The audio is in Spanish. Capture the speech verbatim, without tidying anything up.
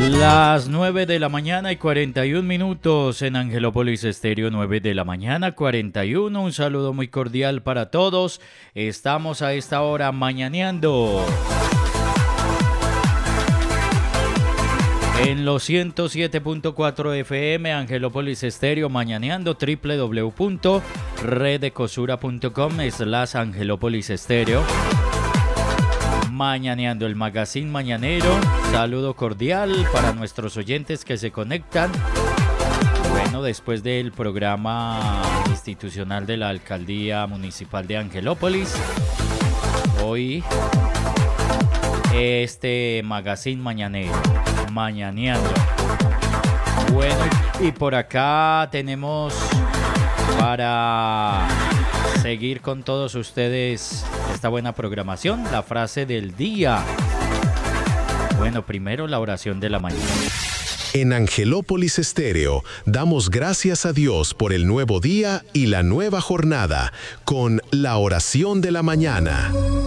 Las nueve de la mañana y cuarenta y un minutos en Angelópolis Estéreo, nueve de la mañana cuarenta y uno. Un saludo muy cordial para todos. Estamos a esta hora mañaneando en los ciento siete punto cuatro F M, Angelópolis Estéreo, mañaneando, doble u doble u doble u punto redecosura punto com slash Angelópolis Estéreo. Mañaneando, el magazine mañanero. Saludo cordial para nuestros oyentes que se conectan. Bueno, después del programa institucional de la Alcaldía Municipal de Angelópolis, hoy este magazine mañanero, mañaneando. Bueno, y por acá tenemos para seguir con todos ustedes esta buena programación, la frase del día. Bueno, primero la oración de la mañana. En Angelópolis Estéreo damos gracias a Dios por el nuevo día y la nueva jornada con la oración de la mañana.